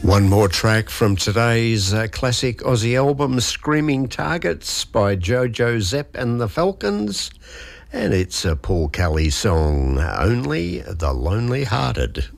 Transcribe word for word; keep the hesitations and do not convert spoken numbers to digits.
One more track from today's uh, classic Aussie album, Screaming Targets by Jojo Zepp and the Falcons. And it's a Paul Kelly song, Only the Lonely Hearted.